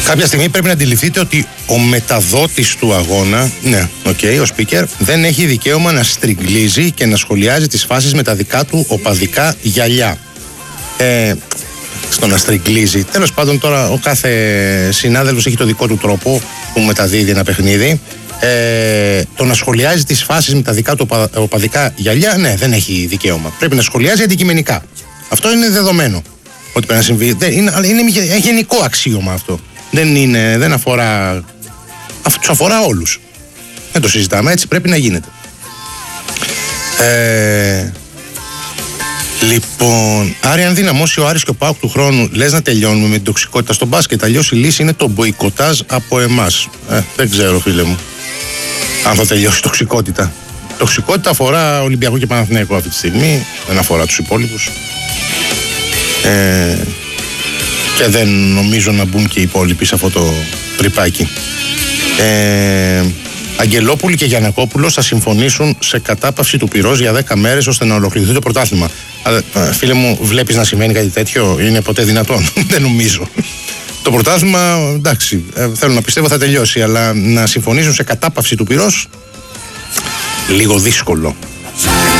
Κάποια στιγμή πρέπει να αντιληφθείτε ότι ο μεταδότης του αγώνα, ναι, ο speaker, δεν έχει δικαίωμα να στριγκλίζει και να σχολιάζει τις φάσεις με τα δικά του οπαδικά γυαλιά. Στο να στριγκλίζει. Τέλος πάντων, τώρα ο κάθε συνάδελφος έχει το δικό του τρόπο που μεταδίδει ένα παιχνίδι. Το να σχολιάζει τις φάσεις με τα δικά του οπαδικά γυαλιά, ναι, δεν έχει δικαίωμα. Πρέπει να σχολιάζει αντικειμενικά. Αυτό είναι δεδομένο ότι πρέπει να συμβεί. Αλλά είναι γενικό αξίωμα αυτό. Δεν αφορά. Τους αφορά όλους. Δεν το συζητάμε, έτσι πρέπει να γίνεται. Λοιπόν, Άρη, αν δυναμώσει ο Άρης και ο ΠΑΟΚ του χρόνου, λες να τελειώνουμε με την τοξικότητα στο μπάσκετ? Αλλιώς η λύση είναι το μποϊκοτάζ από εμάς. Δεν ξέρω, φίλε μου, αν θα τελειώσει η τοξικότητα. Η τοξικότητα αφορά Ολυμπιακό και Παναθηναϊκό αυτή τη στιγμή, δεν αφορά τους υπόλοιπους. Και δεν νομίζω να μπουν και οι υπόλοιποι σε αυτό το τρυπάκι. Αγγελόπουλοι και Γιαννακόπουλος θα συμφωνήσουν σε κατάπαυση του πυρός για 10 μέρες ώστε να ολοκληρωθεί το πρωτάθλημα. Φίλε μου, βλέπεις να σημαίνει κάτι τέτοιο? Είναι ποτέ δυνατόν? Δεν νομίζω. Το πρωτάθλημα, εντάξει, θέλω να πιστεύω θα τελειώσει, αλλά να συμφωνήσουν σε κατάπαυση του πυρός, λίγο δύσκολο.